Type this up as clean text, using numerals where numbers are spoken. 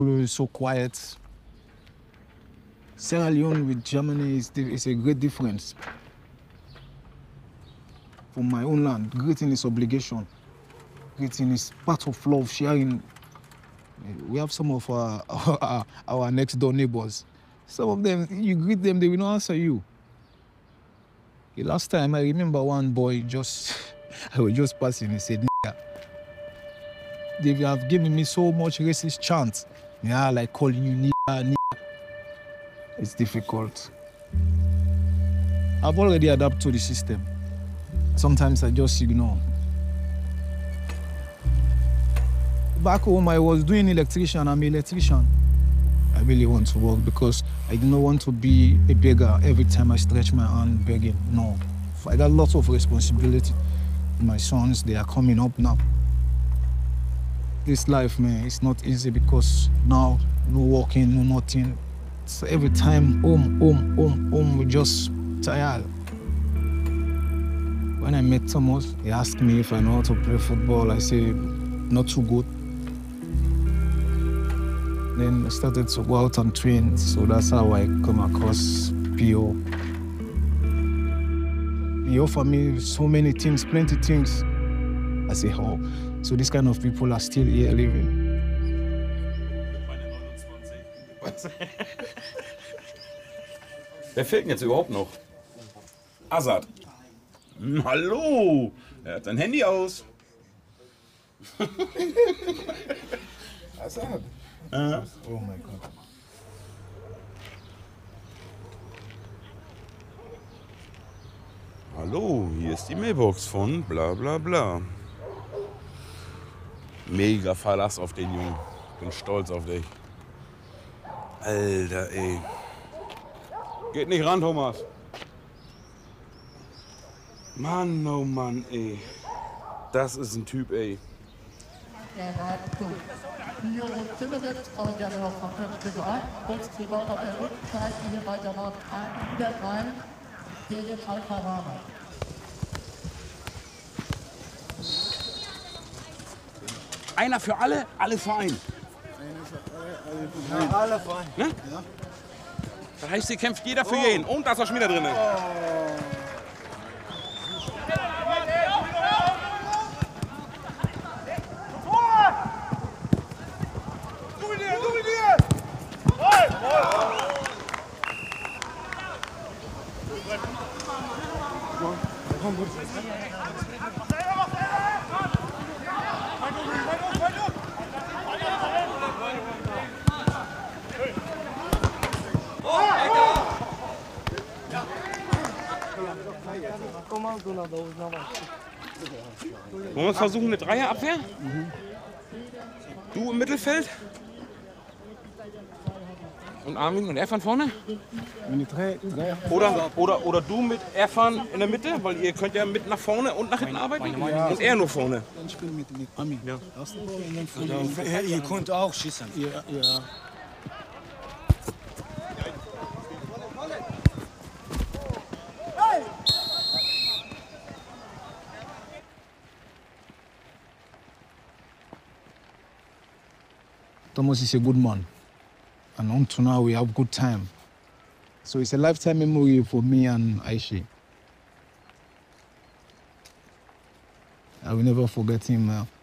so quiet. Sierra Leone with Germany is a great difference. For my own land, greeting is obligation. Greeting is part of love, sharing. We have some of our next door neighbors. Some of them, you greet them, they will not answer you. The last time I remember one boy I was just passing, he said, "Nigga." They have given me so much racist chants. Yeah, like calling you nigga, nigga. It's difficult. I've already adapted to the system. Sometimes I just ignore. Back home, I was doing electrician. I'm an electrician. I really want to work because I do not want to be a beggar every time I stretch my hand begging. No. I got lots of responsibility. My sons, they are coming up now. This life, man, it's not easy because now, no working, no nothing. So every time, home, we just tired. When I met Thomas, he asked me if I know how to play football. I said, not too good. Then I started to go out and train, so that's how I come across PO. He offered me so many things, plenty things. I say, oh, so these kind of people are still here living. Wer fehlt denn jetzt überhaupt noch? Azad. Hallo! Er hat sein Handy aus. Azad? Oh mein Gott. Hallo, hier ist die Mailbox von bla bla bla. Mega Verlass auf den Jungen. Bin stolz auf dich. Alter, ey. Geht nicht ran, Thomas. Mann, oh Mann, ey. Das ist ein Typ, ey. Einer für alle, alle für einen. Ja, alle fein. Ne? Ja. Das heißt, hier kämpft jeder für jeden. Und da ist auch schon wieder drin. Wollen wir versuchen, eine Dreierabwehr? Du im Mittelfeld? Und Armin und Erfan vorne? Oder du mit Erfan in der Mitte, weil ihr könnt ja mit nach vorne und nach hinten arbeiten. Und er nur vorne. Dann spielen mit Armin. Ja. Ihr könnt auch schießen. Ja. Thomas is a good man. And until now, we have good time. So it's a lifetime memory for me and Aishi. I will never forget him.